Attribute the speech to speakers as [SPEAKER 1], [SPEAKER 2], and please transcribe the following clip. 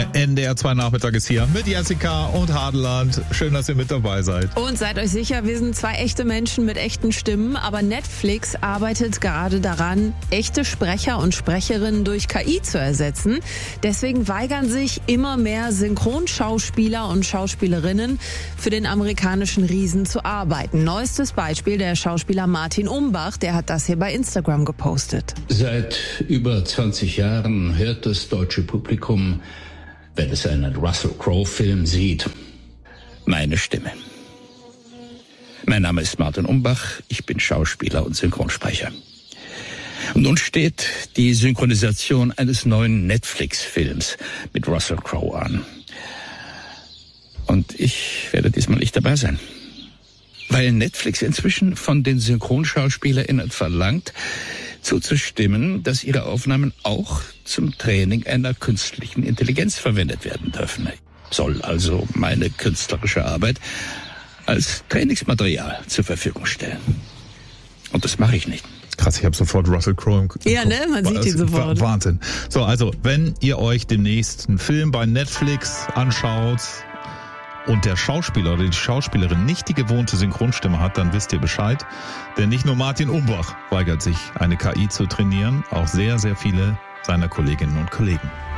[SPEAKER 1] Der NDR 2 Nachmittag ist hier mit Jessica und Hadeland. Schön, dass ihr mit dabei seid.
[SPEAKER 2] Und seid euch sicher, wir sind zwei echte Menschen mit echten Stimmen, aber Netflix arbeitet gerade daran, echte Sprecher und Sprecherinnen durch KI zu ersetzen. Deswegen weigern sich immer mehr Synchronschauspieler und Schauspielerinnen für den amerikanischen Riesen zu arbeiten. Neuestes Beispiel der Schauspieler Martin Umbach, der hat das hier bei Instagram gepostet.
[SPEAKER 3] Seit über 20 Jahren hört das deutsche Publikum, wenn es einen Russell Crowe-Film sieht, meine Stimme. Mein Name ist Martin Umbach, ich bin Schauspieler und Synchronsprecher. Und nun steht die Synchronisation eines neuen Netflix-Films mit Russell Crowe an. Und ich werde diesmal nicht dabei sein. Weil Netflix inzwischen von den SynchronschauspielerInnen verlangt, zuzustimmen, dass ihre Aufnahmen auch zum Training einer künstlichen Intelligenz verwendet werden dürfen. Soll also meine künstlerische Arbeit als Trainingsmaterial zur Verfügung stellen. Und das mache ich nicht.
[SPEAKER 1] Krass, ich habe sofort Russell Crowe im Kopf.
[SPEAKER 2] Ja, ne? Man sieht ihn sofort.
[SPEAKER 1] Wahnsinn. So, also, wenn ihr euch demnächst einen Film bei Netflix anschaut und der Schauspieler oder die Schauspielerin nicht die gewohnte Synchronstimme hat, dann wisst ihr Bescheid. Denn nicht nur Martin Umbach weigert sich, eine KI zu trainieren, auch sehr, sehr viele seiner Kolleginnen und Kollegen.